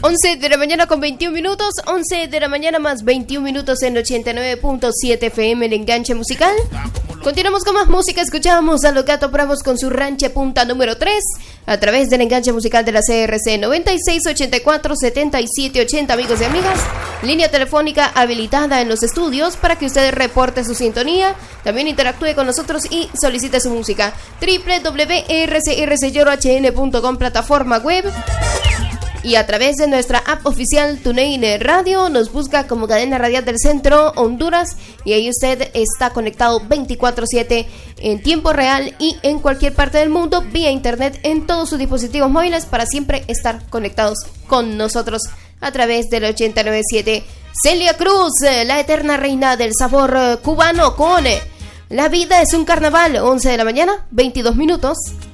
11 de la mañana con 21 minutos, 11 de la mañana más 21 minutos en 89.7 FM, el enganche musical. Continuamos con más música, escuchamos a Los Gatos Bravos con su Ranche Punta número 3 a través del enganche musical de la CRC 9684-7780, amigos y amigas. Línea telefónica habilitada en los estudios para que usted reporte su sintonía, también interactúe con nosotros y solicite su música. www.rcrcyohn.com, plataforma web. Y a través de nuestra app oficial TuneIn Radio, nos busca como Cadena Radial del Centro Honduras y ahí usted está conectado 24/7 en tiempo real y en cualquier parte del mundo vía internet en todos sus dispositivos móviles para siempre estar conectados con nosotros a través del 89.7. Celia Cruz, la eterna reina del sabor cubano con La vida es un carnaval, 11 de la mañana, 22 minutos.